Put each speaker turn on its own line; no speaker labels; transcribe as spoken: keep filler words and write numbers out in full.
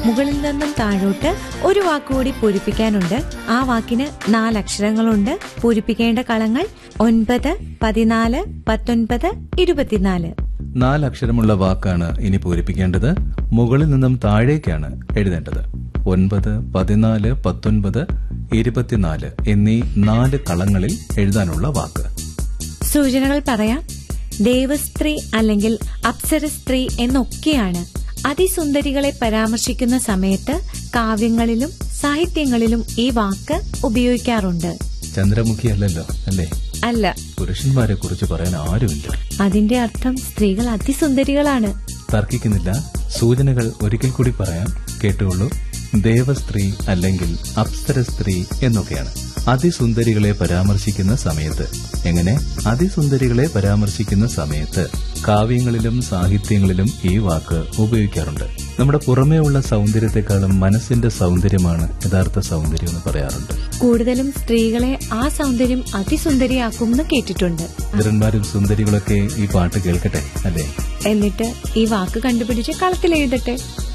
മുകളിൽ നിന്നും താഴോട്ട് ഒരു വാക്കുകൂടി പൂരിപ്പിക്കാനുണ്ട്. ആ വാക്കിന് നാലക്ഷരങ്ങളുണ്ട്. പൂരിപ്പിക്കേണ്ട കളങ്ങൾ ഒൻപത്, പതിനാല്, പത്തൊൻപത്, ഇരുപത്തിനാല്.
നാലക്ഷരമുള്ള വാക്കാണ് ഇനി പൂരിപ്പിക്കേണ്ടത്. മുകളിൽ നിന്നും താഴേക്കാണ് എഴുതേണ്ടത്. ഒൻപത്, പതിനാല്, പത്തൊൻപത്, ഇരുപത്തിനാല് എന്നീ നാല് കളങ്ങളിൽ എഴുതാനുള്ള വാക്ക്.
സൂചനകൾ പറയാം. ദേവസ്ത്രീ അല്ലെങ്കിൽ അപ്സരസ്ത്രീ എന്നൊക്കെയാണ് അതിസുന്ദരികളെ പരാമർശിക്കുന്ന സമയത്ത് കാവ്യങ്ങളിലും സാഹിത്യങ്ങളിലും ഈ വാക്ക് ഉപയോഗിക്കാറുണ്ട്.
ചന്ദ്രമുഖി അല്ലല്ലോ, അല്ലേ?
അല്ല.
പുരുഷന്മാരെ കുറിച്ച് പറയാൻ ആരുമില്ല.
അതിന്റെ അർത്ഥം സ്ത്രീകൾ അതിസുന്ദരികളാണ്.
തർക്കിക്കുന്നില്ല. സൂചനകൾ ഒരിക്കൽ കൂടി പറയാം, കേട്ടുകൊള്ളൂ. ദേവസ്ത്രീ അല്ലെങ്കിൽ അപ്സരസ്ത്രീ എന്നൊക്കെയാണ് അതിസുന്ദരികളെ പരാമർശിക്കുന്ന സമയത്ത്. എങ്ങനെ? അതിസുന്ദരികളെ പരാമർശിക്കുന്ന സമയത്ത് കാവ്യങ്ങളിലും സാഹിത്യങ്ങളിലും ഈ വാക്ക് ഉപയോഗിക്കാറുണ്ട്. നമ്മുടെ പുറമേ ഉള്ള സൗന്ദര്യത്തെക്കാളും മനസ്സിന്റെ സൗന്ദര്യമാണ് യഥാർത്ഥ സൗന്ദര്യം എന്ന് പറയാറുണ്ട്.
കൂടുതലും സ്ത്രീകളെ ആ സൗന്ദര്യം അതിസുന്ദരിയാക്കും എന്ന് കേട്ടിട്ടുണ്ട്.
സുന്ദരന്മാരും സുന്ദരികളൊക്കെ ഈ പാട്ട് കേൾക്കട്ടെ, അല്ലേ?
എന്നിട്ട് ഈ വാക്ക് കണ്ടുപിടിച്ച് കളത്തിൽ എഴുതട്ടെ.